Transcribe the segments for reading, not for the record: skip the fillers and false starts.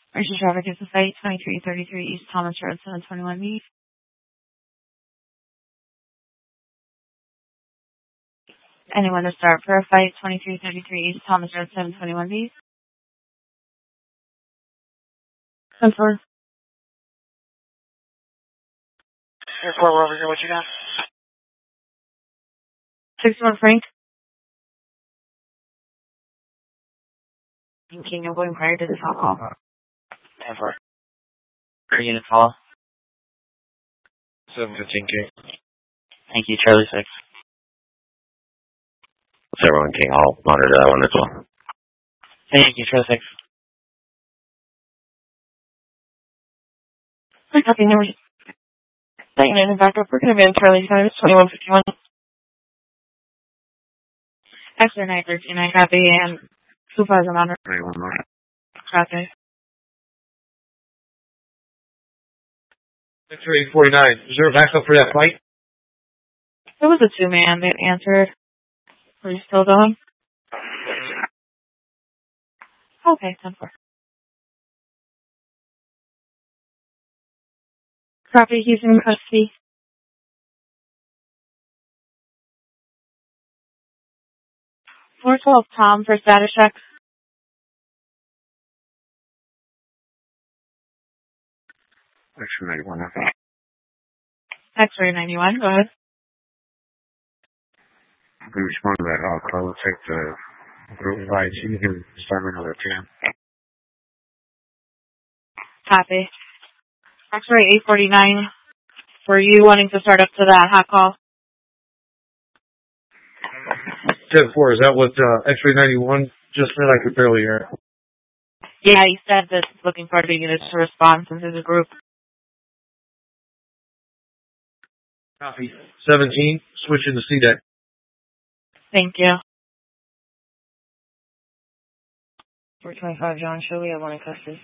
Emergency traffic is the site 2333 East Thomas Road 721B. Anyone to start for a fight 2333 East Thomas Road 721B? 10-4. Airport, we're over here. What you got? 61 Frank. King, I'm going prior to this call. 10-4. Per unit follow. 715 King. Thank you, Charlie 6. 71 King, I'll monitor that one as well. Thank you, Charlie 6. Copy, number 99 and back up. We're going to be on Charlie 5, 2151. X-ray 913, I copy, and supervisor monitor. 31 more. Copy. X-ray 49. Is there a backup for that flight? It was a 2-man that answered. Are you still going? Okay, 10-4. Copy, he's in custody. 412 Tom for status check. X-ray 91, okay. X-ray 91, go ahead. We respond to that call. We'll take the group ride. You can start another 10. Copy. X-ray 849. Were you wanting to start up to that hot call? 10-4. Is that what X-ray 91 just said? I could barely hear. Yeah, he said that he's looking for the units to respond since it's a group. Copy. 17. Switching to CDEC. Thank you. 425 John Shirley, I want in custody.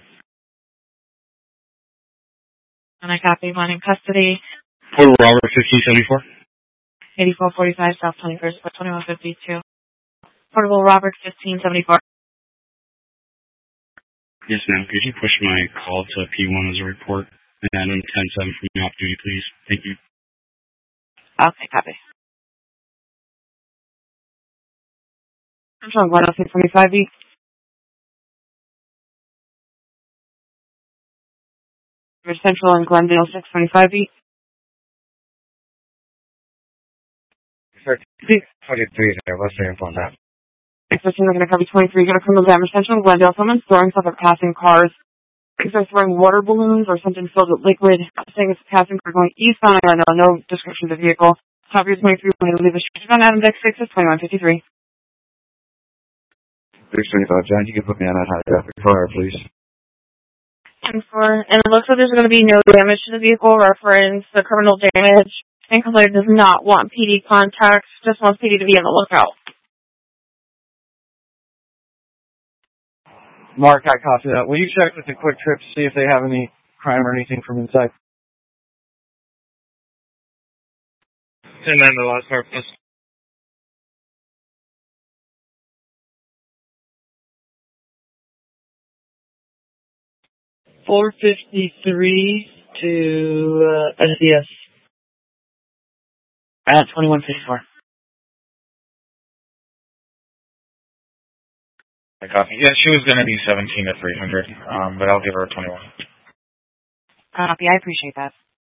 And I copy one in custody. For Robert 1574. 8445 South 21st, 2152. Portable Robert 1574. Yes, ma'am. Could you push my call to P1 as a report and add in 10-7 from me off duty, please? Thank you. Okay, copy. I'm showing 10625B. For Central and Glendale 625B. 43 there. What's the info on that? 615, we're going to copy 23. Going to criminal damage. Central and Glendale. Someone's throwing stuff at passing cars. If they're throwing water balloons or something filled with liquid, saying it's a passing car going eastbound. I don't know. No description of the vehicle. Top of your 23. We're going to leave the street on Adam Deck 6 is 2153. 625, John, you can put me on that high traffic car, please. And it looks like there's going to be no damage to the vehicle. Reference the criminal damage. And Claire does not want PD contact. Just wants PD to be on the lookout. Mark, I copy that. Will you check with the Quick Trip to see if they have any crime or anything from inside? 10-9, the last part, please. $453 to SDS. 2154. I copy. Yeah, she was going to be 17 to 300, but I'll give her a 21. Copy, I appreciate that.